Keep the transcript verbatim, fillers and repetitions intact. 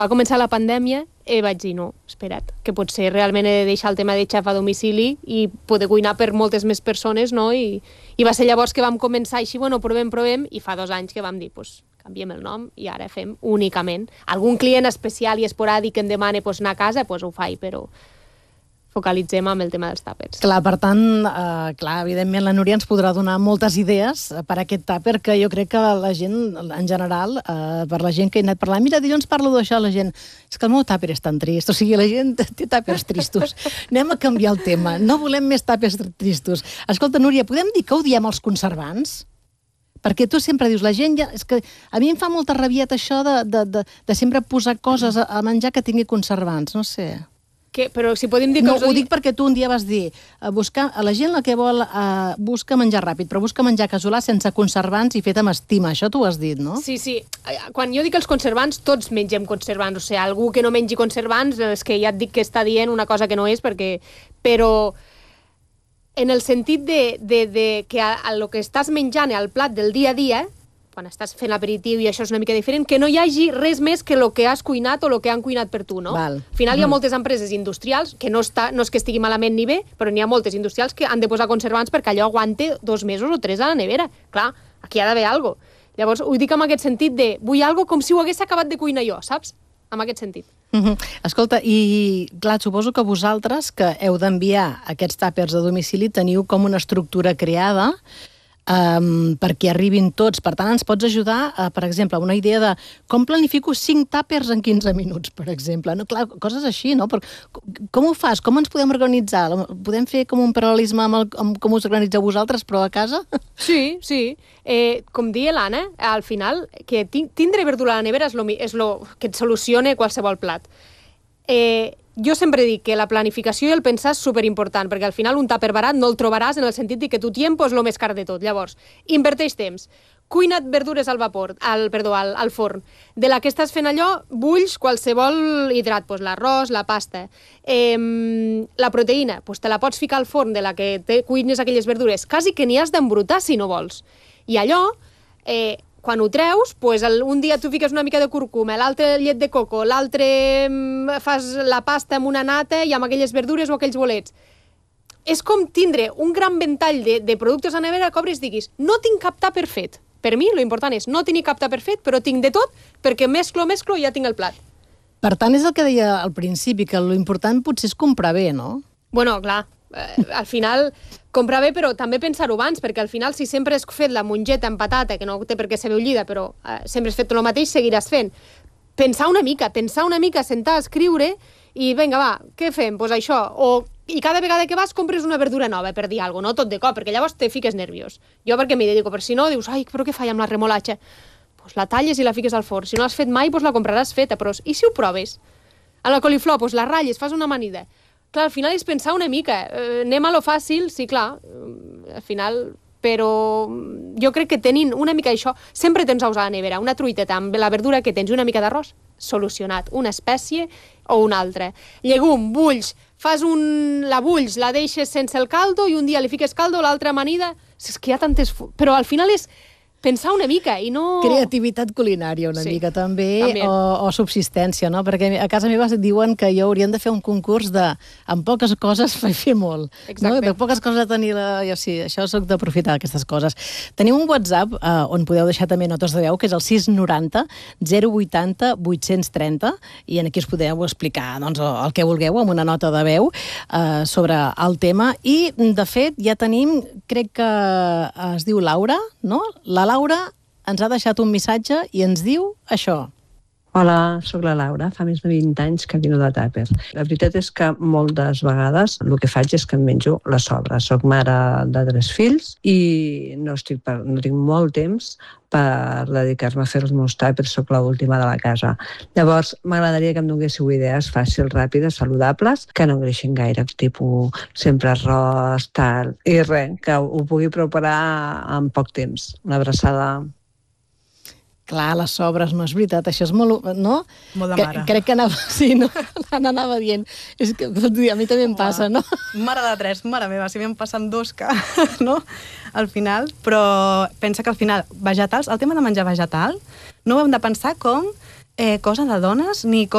Va començar la pandèmia i vaig dir, no, espera't, que potser realment he de deixar el tema de xef a domicili i poder cuinar per moltes més persones, no? I, i va ser llavors que vam començar així, bueno, provem, provem, i fa dos anys que vam dir, doncs, canviem el nom i ara fem únicament. Algun client especial i esporàdic que em demana pues, anar a casa, doncs ho faig, però focalitzem amb el tema dels tàpers. Clar, per tant, eh, clar, evidentment la Núria ens podrà donar moltes idees per a aquest tàper, que jo crec que la gent, en general, eh, per la gent que he anat parlant, mira, dilluns parlo d'això, la gent, és que el meu tàper és tan trist, o sigui, la gent té tàpers tristos. Anem a canviar el tema, no volem més tàpers tristos. Escolta, Núria, podem dir que odiem els conservants? Perquè tu sempre dius, la gent ja... És que a mi em fa molta rabieta això de, de, de, de sempre posar coses a menjar que tingui conservants, no sé... Que, però si podem dir que... No, us ho dic perquè tu un dia vas dir a, buscar, a la gent la que vol uh, busca menjar ràpid, però busca menjar casolà sense conservants i fet amb estima. Això tu ho has dit, no? Sí, sí. Quan jo dic els conservants, tots mengem conservants. O sigui, algú que no mengi conservants és que ja et dic que està dient una cosa que no és, perquè... Però en el sentit de, de, de que a, a lo que estàs menjant al plat del dia a dia, quan estàs fent l'aperitiu i això és una mica diferent, que no hi hagi res més que el que has cuinat o el que han cuinat per tu, no? Val. Al final hi ha moltes empreses industrials, que no, està, no és que estigui malament ni bé, però n'hi ha moltes industrials que han de posar conservants perquè allò aguante dos mesos o tres a la nevera. Clar, aquí ha d'haver alguna cosa. Llavors, ho dic amb aquest sentit de vull alguna com si ho hagués acabat de cuinar jo, saps? Amb aquest sentit. Uh-huh. Escolta, i clar, suposo que vosaltres, que heu d'enviar aquests tàpers a domicili, teniu com una estructura creada Um, perquè arribin tots. Per tant, ens pots ajudar, uh, per exemple, una idea de com planifico cinc tàpers en quinze minuts, per exemple. No, clar, coses així, no? Però, com ho fas? Com ens podem organitzar? Podem fer com un paral·lelisme amb, el, amb com us organitzeu vosaltres, però a casa? Sí, sí. Eh, com deia l'Anna, al final, que tindre verdura a la nevera és lo, és lo que et soluciona qualsevol plat. Eh, jo sempre dic que la planificació i el pensar és superimportant, perquè al final un tàper barat no el trobaràs en el sentit de que tu tiempo és el més car de tot. Llavors, inverteix temps. Cuina't verdures al vapor, al, perdó, al, al forn. De la que estàs fent allò, bulls qualsevol hidrat, doncs l'arròs, la pasta. Eh, la proteïna, doncs te la pots ficar al forn de la que te cuines aquelles verdures. Quasi que n'hi has d'embrutar si no vols. I allò... Eh, quan ho treus, pues el, un dia tu fiques una mica de cúrcuma, l'altre llet de coco, l'altre fas la pasta amb una nata i amb aquelles verdures o aquells bolets. És com tindre un gran ventall de, de productes a nevera que obris i diguis, no tinc cap tàper fet. Per mi, lo important és no tenir cap tàper fet, però tinc de tot, perquè mesclo, mesclo i ja tinc el plat. Per tant, és el que deia al principi, que lo important potser és comprar bé, no? Bueno, clar, eh, al final... comprar bé, però també pensar-ho abans, perquè al final si sempre has fet la mongeta amb patata, que no té per què ser bullida, però eh, sempre has fet el mateix, seguiràs fent. Pensar una mica, pensar una mica, sentar, escriure, i vinga, va, què fem? Doncs pues això. O, i cada vegada que vas compres una verdura nova, per dir alguna cosa, no tot de cop, perquè llavors te fiques nerviós. Jo perquè m'hi dedico, per si no, dius, ai, però què faig amb la remolatxa? Doncs pues la talles i la fiques al forn. Si no l'has fet mai, doncs pues la compraràs feta, però i si ho proves? A la coliflor, doncs pues la ratlles, fas una amanida. Clar, al final és pensar una mica. Eh, anem a lo fàcil, sí, clar, eh, al final... Però jo crec que tenint una mica això, sempre tens ous a la nevera, una truiteta amb la verdura que tens i una mica d'arròs, solucionat. Una espècie o una altra. Llegum, bulls, fas un... la bulls, la deixes sense el caldo i un dia li fiques caldo, l'altra amanida... És que hi ha tantes... Però al final és pensar una mica i no... Creativitat culinària una sí, mica també, també. O, o subsistència, no? Perquè a casa meva diuen que jo hauríem de fer un concurs de amb poques coses fer molt. No? De poques coses tenir la... Jo sí, això soc d'aprofitar aquestes coses. Tenim un WhatsApp eh, on podeu deixar també notes de veu, que és el sis noranta zero vuitanta vuit-cents trenta, i aquí us podeu explicar doncs, el que vulgueu amb una nota de veu eh, sobre el tema. I, de fet, ja tenim, crec que es diu Laura, no? La Laura ens ha deixat un missatge i ens diu això. Hola, sóc la Laura, fa més de vint anys que vino de tàper. La veritat és que moltes vegades el que faig és que em menjo la sobra. Soc mare de tres fills i no, estic per, no tinc molt temps per dedicar-me a fer els meus tàpers, soc l'última de la casa. Llavors, m'agradaria que em donéssiu idees fàcils, ràpides, saludables, que no engreixin gaire, tipus sempre arròs, tal, i res, que ho pugui preparar en poc temps. Una abraçada. Clar, les sobres, no és veritat, això és molt... No? Molt de que, mare. Crec que anava... Sí, no? L'Anna anava dient. És que a mi també em passa, no? Mare de tres, mare meva, si m'en passen dos que... no? Al final, però pensa que al final, vegetals, el tema de menjar vegetal, no ho hem de pensar com eh, cosa de dones, ni cosa